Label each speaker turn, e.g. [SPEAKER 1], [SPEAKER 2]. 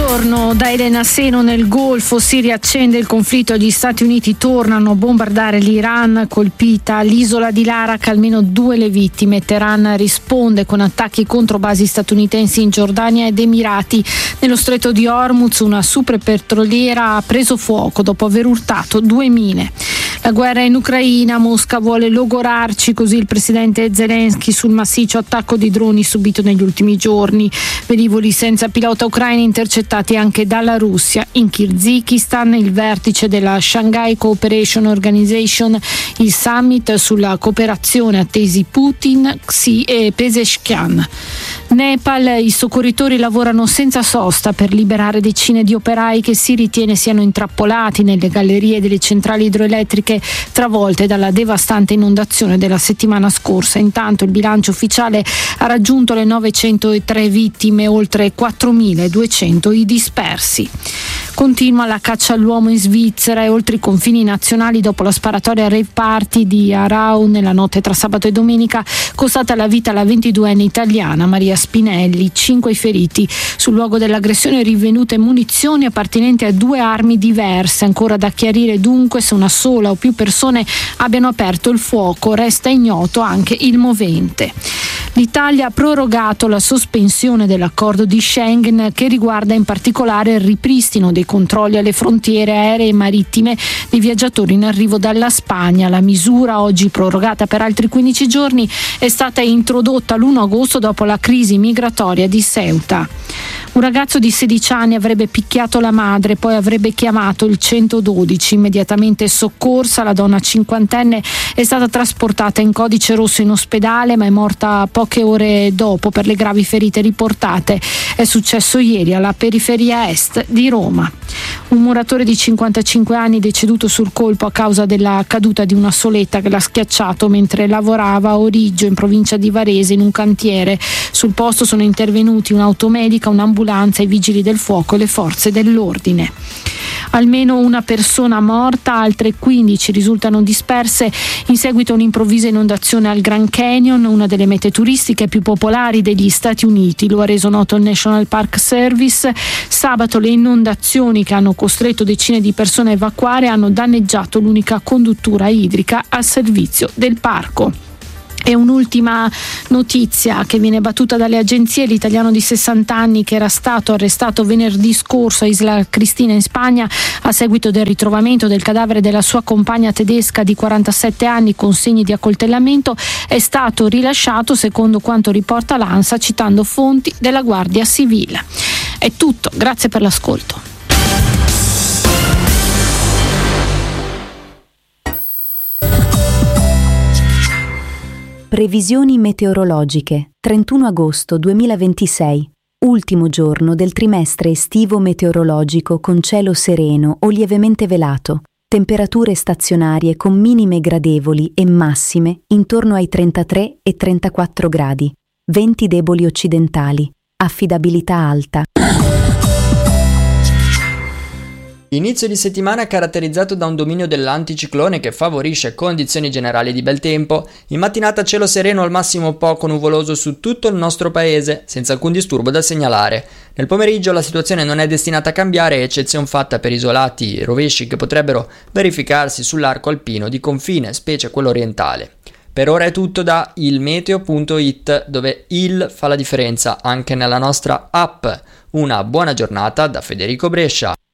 [SPEAKER 1] Buongiorno da Elena Seno. Nel Golfo si riaccende il conflitto, gli Stati Uniti tornano a bombardare l'Iran, colpita l'isola di Larak, almeno 2 le vittime. Teheran risponde con attacchi contro basi statunitensi in Giordania ed Emirati. Nello stretto di Hormuz una superpetroliera ha preso fuoco dopo aver urtato 2 mine. La guerra in Ucraina, Mosca vuole logorarci, così il presidente Zelensky sul massiccio attacco di droni subito negli ultimi giorni. Velivoli senza pilota ucraini intercettati anche dalla Russia. In Kirghizistan il vertice della Shanghai Cooperation Organization, il summit sulla cooperazione attesi Putin, Xi e Pezeshkian. Nepal, i soccorritori lavorano senza sosta per liberare decine di operai che si ritiene siano intrappolati nelle gallerie delle centrali idroelettriche travolte dalla devastante inondazione della settimana scorsa. Intanto il bilancio ufficiale ha raggiunto le 903 vittime, oltre 4.200 i dispersi. Continua la caccia all'uomo in Svizzera e oltre i confini nazionali dopo la sparatoria rave party di Aarau nella notte tra sabato e domenica, costata la vita alla 22enne italiana Maria Spinelli. 5 i feriti. Sul luogo dell'aggressione rinvenute munizioni appartenenti a 2 armi diverse. Ancora da chiarire dunque se una sola o più persone abbiano aperto il fuoco. Resta ignoto anche il movente. L'Italia ha prorogato la sospensione dell'accordo di Schengen, che riguarda in particolare il ripristino dei controlli alle frontiere aeree e marittime di viaggiatori in arrivo dalla Spagna. La misura, oggi prorogata per altri 15 giorni, è stata introdotta l'1 agosto dopo la crisi migratoria di Ceuta. Un ragazzo di 16 anni avrebbe picchiato la madre, poi avrebbe chiamato il 112. Immediatamente soccorsa, la donna cinquantenne è stata trasportata in codice rosso in ospedale, ma è morta poche ore dopo per le gravi ferite riportate. È successo ieri alla periferia est di Roma. Un muratore di 55 anni deceduto sul colpo a causa della caduta di una soletta che l'ha schiacciato mentre lavorava a Origgio, in provincia di Varese, in un cantiere. Sul posto sono intervenuti un'automedica, un'ambulanza, i vigili del fuoco e le forze dell'ordine. Almeno una persona morta, altre 15 risultano disperse in seguito a un'improvvisa inondazione al Grand Canyon, una delle mete turistiche più popolari degli Stati Uniti. Lo ha reso noto il National Park Service. Sabato le inondazioni che hanno costretto decine di persone a evacuare hanno danneggiato l'unica conduttura idrica al servizio del parco. E un'ultima notizia che viene battuta dalle agenzie: l'italiano di 60 anni che era stato arrestato venerdì scorso a Isla Cristina in Spagna a seguito del ritrovamento del cadavere della sua compagna tedesca di 47 anni con segni di accoltellamento è stato rilasciato, secondo quanto riporta l'ANSA citando fonti della Guardia Civile. È tutto, grazie per l'ascolto.
[SPEAKER 2] Previsioni meteorologiche. 31 agosto 2026. Ultimo giorno del trimestre estivo meteorologico con cielo sereno o lievemente velato. Temperature stazionarie con minime gradevoli e massime intorno ai 33 e 34 gradi. Venti deboli occidentali. Affidabilità alta.
[SPEAKER 3] Inizio di settimana caratterizzato da un dominio dell'anticiclone che favorisce condizioni generali di bel tempo. In mattinata cielo sereno al massimo poco nuvoloso su tutto il nostro paese, senza alcun disturbo da segnalare. Nel pomeriggio la situazione non è destinata a cambiare, eccezion fatta per isolati rovesci che potrebbero verificarsi sull'arco alpino di confine, specie quello orientale. Per ora è tutto da ilmeteo.it, dove il fa la differenza anche nella nostra app. Una buona giornata da Federico Brescia.